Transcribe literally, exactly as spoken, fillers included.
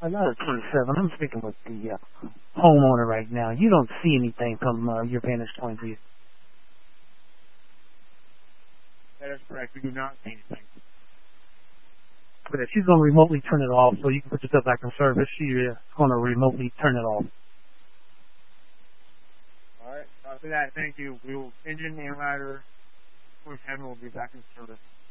Another twenty-seven. I'm speaking with the uh, homeowner right now. You don't see anything from uh, your vantage point, do you? That is correct. We do not see anything. But if she's going to remotely turn it off so you can put yourself back in service, she's going to remotely turn it off. All right. After that, thank you. We will engine and ladder twenty-seven will be back in service.